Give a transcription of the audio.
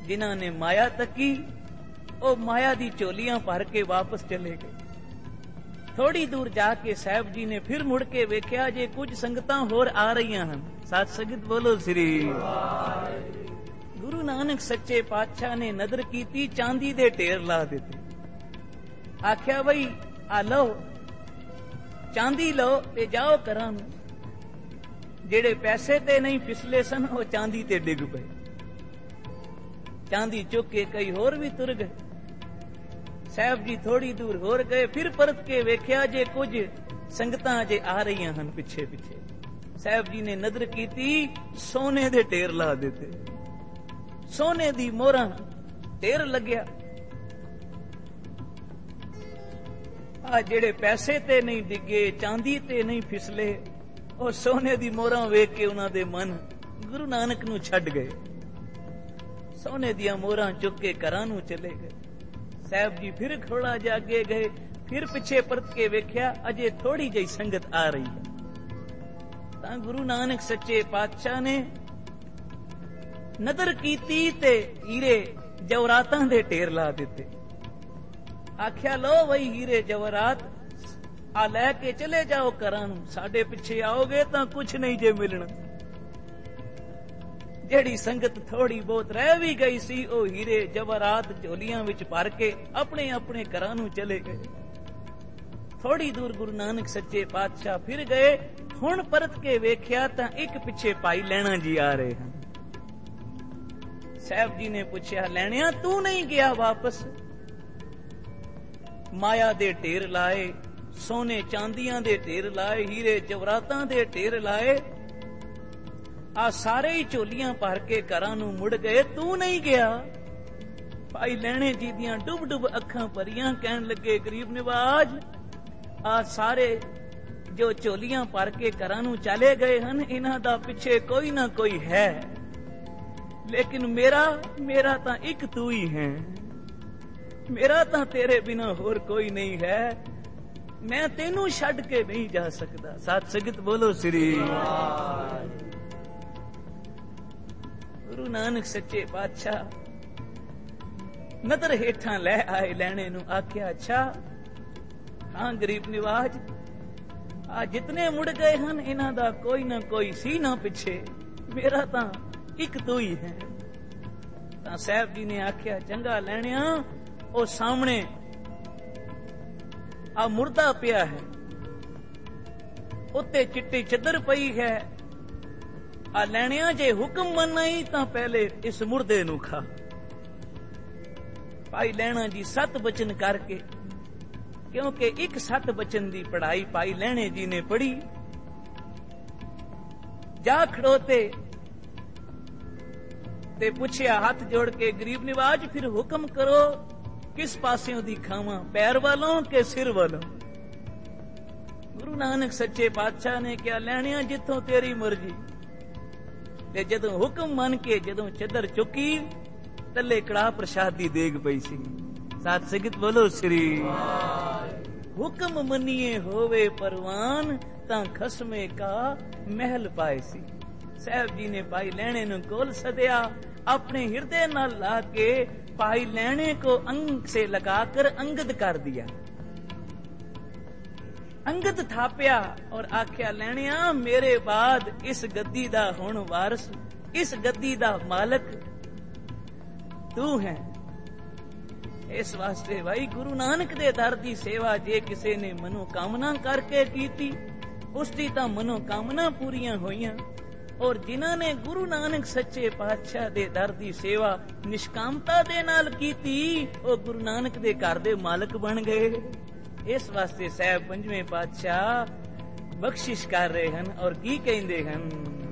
ਜਿਨ੍ਹਾਂ ਨੇ ਮਾਇਆ ਤੱਕੀ, ਉਹ ਮਾਇਆ ਦੀ ਝੋਲੀਆਂ ਭਰ ਕੇ ਵਾਪਸ ਚਲੇ ਗਏ। ਥੋੜੀ ਦੂਰ ਜਾ ਕੇ ਸਾਹਿਬ ਜੀ ਨੇ ਫਿਰ ਮੁੜ ਕੇ ਵੇਖਿਆ ਜੇ ਕੁਝ ਸੰਗਤਾਂ ਹੋਰ ਆ ਰਹੀਆਂ ਹਨ। ਸਾਧ ਸੰਗਤ ਬੋਲੋ ਸ੍ਰੀ ਗੁਰੂ ਨਾਨਕ ਸੱਚੇ ਪਾਤਸ਼ਾਹ ਨੇ ਨਜ਼ਰ ਕੀਤੀ, ਚਾਂਦੀ ਦੇ ਢੇਰ ਲਾ ਦਿੱਤੇ। ਆਖਿਆ ਬਈ ਆ ਲਓ ਚਾਂਦੀ ਲਓ ਤੇ ਜਾਓ ਘਰਾਂ ਨੂੰ। ਜਿਹੜੇ ਪੈਸੇ ਤੇ ਨਹੀਂ ਫਿਸਲੇ ਸਨ ਉਹ ਚਾਂਦੀ ਤੇ ਡਿੱਗ ਪਏ। ਚਾਂਦੀ ਚੁੱਕ ਕੇ ਕਈ ਹੋਰ ਵੀ ਤੁਰ ਗਏ। ਸਾਹਿਬ ਜੀ ਥੋੜੀ ਦੂਰ ਹੋਰ ਗਏ, ਫਿਰ ਪਰਤ ਕੇ ਵੇਖਿਆ ਜੇ ਕੁਝ ਸੰਗਤਾਂ ਜੇ ਆ ਰਹੀਆਂ ਹਨ ਪਿੱਛੇ ਪਿੱਛੇ। ਸਾਹਿਬ ਜੀ ਨੇ ਨਜ਼ਰ ਕੀਤੀ, ਸੋਨੇ ਦੇ ਢੇਰ ਲਾ ਦਿੱਤੇ। ਸੋਨੇ ਦੀ ਮੋਹਰਾਂ ਢੇਰ ਲੱਗਿਆ। ਆ ਜਿਹੜੇ ਪੈਸੇ ਤੇ ਨਹੀਂ ਡਿੱਗੇ, ਚਾਂਦੀ ਤੇ ਨਹੀਂ ਫਿਸਲੇ, ਉਹ ਸੋਨੇ ਦੀ ਮੋਹਰਾਂ ਵੇਖ ਕੇ ਉਹਨਾਂ ਦੇ ਮਨ ਗੁਰੂ ਨਾਨਕ ਨੂੰ ਛੱਡ ਗਏ। ਸੋਨੇ ਦੀਆਂ ਮੋਹਰਾਂ ਚੁੱਕ ਕੇ ਘਰਾਂ ਨੂੰ ਚਲੇ ਗਏ। ਸਾਹਿਬ ਜੀ ਫਿਰ ਥੋੜਾ ਜਾ ਅੱਗੇ ਗਏ, ਫਿਰ ਪਿੱਛੇ ਪਰਤ ਕੇ ਵੇਖਿਆ ਅਜੇ ਥੋੜੀ ਜਿਹੀ ਸੰਗਤ ਆ ਰਹੀ ਹੈ। ਤਾਂ ਗੁਰੂ ਨਾਨਕ ਸੱਚੇ ਪਾਤਸ਼ਾਹ ਨੇ ਨਜ਼ਰ ਕੀਤੀ ਤੇ ਹੀਰੇ ਜਵਰਾਤਾਂ ਦੇ ਢੇਰ ਲਾ ਦਿੱਤੇ। ਆਖਿਆ ਲੋ ਵਈ ਹੀਰੇ ਜਵਰਾਤ ਆ ਲੈ ਕੇ ਚਲੇ ਜਾਓ ਘਰਾਂ ਨੂੰ, ਸਾਡੇ ਪਿੱਛੇ ਆਓਗੇ ਤਾਂ ਕੁਛ ਨਹੀਂ ਜੇ ਮਿਲਣਾ। ਜਿਹੜੀ ਸੰਗਤ ਥੋੜੀ ਬਹੁਤ ਰਹਿ ਵੀ ਗਈ ਸੀ, ਉਹ ਹੀਰੇ ਜਵਰਾਤ ਝੋਲੀਆਂ ਵਿੱਚ ਭਰ ਕੇ ਆਪਣੇ ਆਪਣੇ ਘਰਾਂ ਨੂੰ ਚਲੇ ਗਏ। ਥੋੜੀ ਦੂਰ ਗੁਰੂ ਨਾਨਕ ਸੱਚੇ ਪਾਤਸ਼ਾਹ ਫਿਰ ਗਏ। ਹੁਣ ਪਰਤ ਕੇ ਵੇਖਿਆ ਤਾਂ ਇੱਕ ਪਿੱਛੇ ਭਾਈ ਲੈਣਾ ਜੀ ਆ ਰਹੇ ਹਨ। ਸਾਹਿਬ ਜੀ ਨੇ ਪੁੱਛਿਆ, ਲੈਣਿਆ ਤੂੰ ਨਹੀਂ ਗਿਆ ਵਾਪਸ? ਮਾਇਆ ਦੇ ਢੇਰ ਲਾਏ, ਸੋਨੇ ਚਾਂਦੀਆਂ ਦੇ ਢੇਰ ਲਾਏ, ਹੀਰੇ ਜਵਰਾਤਾਂ ਦੇ ਢੇਰ ਲਾਏ, ਆ ਸਾਰੇ ਹੀ ਝੋਲੀਆਂ ਭਰ ਕੇ ਘਰਾਂ ਨੂੰ ਮੁੜ ਗਏ, ਤੂੰ ਨਹੀਂ ਗਿਆ? ਭਾਈ ਲੈਣੇ ਜੀ ਦੀਆਂ ਡੁੱਬ ਡੁੱਬ ਅੱਖਾਂ ਭਰੀਆਂ, ਕਹਿਣ ਲੱਗੇ ਗਰੀਬ ਨਿਵਾਜ, ਆ ਸਾਰੇ ਜੋ ਝੋਲੀਆਂ ਭਰ ਕੇ ਘਰਾਂ ਨੂੰ ਚਲੇ ਗਏ ਹਨ, ਇਹਨਾਂ ਦਾ ਪਿੱਛੇ ਕੋਈ ਨਾ ਕੋਈ ਹੈ, ਲੇਕਿਨ ਮੇਰਾ ਤਾਂ ਇੱਕ ਤੂੰ ਹੀ ਹੈ। ਮੇਰਾ ਤਾਂ ਤੇਰੇ ਬਿਨਾ ਹੋਰ ਕੋਈ ਨਹੀਂ ਹੈ। ਮੈਂ ਤੈਨੂੰ ਛੱਡ ਕੇ ਨਹੀਂ ਜਾ ਸਕਦਾ। ਸਾਧ ਸੰਗਤ ਬੋਲੋ ਸ੍ਰੀ ਗੁਰੂ ਨਾਨਕ ਸੱਚੇ ਪਾਤਸ਼ਾਹ ਨਦਰ ਹੇਠਾਂ ਲੈ ਆਏ ਲੈਣੇ ਨੂੰ। ਆਖਿਆ, ਅੱਛਾ ਹਾਂ ਗਰੀਬ ਨਿਵਾਜ, ਆ ਜਿਤਨੇ ਮੁੜ ਗਏ ਹਨ ਇਹਨਾਂ ਦਾ ਕੋਈ ਨਾ ਕੋਈ ਸੀ ਨਾ ਪਿੱਛੇ, ਮੇਰਾ ਤਾਂ ਇੱਕ ਤੂੰ ਹੀ ਹੈ। ਤਾਂ ਸਾਹਿਬ ਜੀ ਨੇ ਆਖਿਆ, ਚੰਗਾ ਲੈਣਿਆ, ਉਹ ਸਾਹਮਣੇ ਆ ਮੁਰਦਾ ਪਿਆ ਹੈ, ਉੱਤੇ ਚਿੱਟੀ ਚੱਦਰ ਪਈ ਹੈ। ਆ ਲੈਣਿਆ ਜੇ ਹੁਕਮ ਮੰਨਾਈ ਤਾਂ ਪਹਿਲੇ ਇਸ ਮੁਰਦੇ ਨੂੰ ਖਾ। ਭਾਈ ਲੈਣਾ ਜੀ 7 ਬਚਨ ਕਰਕੇ, ਕਿਉਂਕਿ ਇੱਕ 7 ਬਚਨ ਦੀ ਪੜ੍ਹਾਈ ਭਾਈ ਲੈਣੇ ਜੀ ਨੇ ਪੜ੍ਹੀ, ਜਾ ਖੜੋਤੇ ਤੇ ਪੁੱਛਿਆ ਹੱਥ ਜੋੜ ਕੇ, ਗਰੀਬ ਨਿਵਾਜ ਫਿਰ ਹੁਕਮ ਕਰੋ, ਕਿਸ ਪਾਸਿਓਂ ਦੀ ਖਾਵਾਂ, ਪੈਰ ਵੱਲੋਂ ਕਿ ਸਿਰ ਵੱਲੋਂ? ਗੁਰੂ ਨਾਨਕ ਸੱਚੇ ਪਾਤਸ਼ਾਹ ਨੇ ਕਿਹਾ, ਲੈਣਿਆ ਜਿੱਥੋਂ ਤੇਰੀ ਮਰਜ਼ੀ। ਤੇ ਜਦੋਂ ਹੁਕਮ ਮੰਨ ਕੇ ਜਦੋਂ ਚੱਦਰ ਚੁੱਕੀ, ਤੱਲੇ ਕੜਾਹ ਪ੍ਰਸ਼ਾਦ ਦੀ ਦੇਗ ਪਈ ਸੀ। ਸਾਧ ਸੰਗਤ ਬੋਲੋ ਸ੍ਰੀ ਹੁਕਮ ਮੰਨੀਏ ਹੋਵੇ ਪਰਵਾਨ, ਤਾਂ ਖਸਮੇ ਕਾ ਮਹਿਲ ਪਾਏ ਸੀ। ਸਾਹਿਬ ਜੀ ਨੇ ਭਾਈ ਲੈਣੇ ਨੂੰ ਕੋਲ ਸਦਿਆ, अपने हृदय न ला के भाई लेने को अंग से लगाकर अंगद कर दिया। अंगद थापिया और आख्या, लेनिया मेरे बाद इस गद्दी दा हुण वारस, इस गद्दी दा मालक तू है। इस वास्ते भाई गुरु नानक दे दर दी सेवा जे किसी ने मनोकामना करके कीती, उसकी तां मनोकामना पूरियां होईयां। और जिन्हां ने गुरु नानक सच्चे पातशाह दे दर दी सेवा निष्कामता दे नाल कीती, ओ गुरु नानक दे घर दे मालक बन गए। इस वास्ते साहब पंजवें पातशाह बख्शिश कर रहे हैं और की कहंदे हैं।